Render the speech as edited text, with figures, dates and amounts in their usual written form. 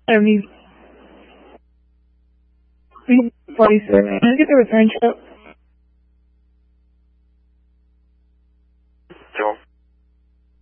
I mean, 47. Can I get the return trip?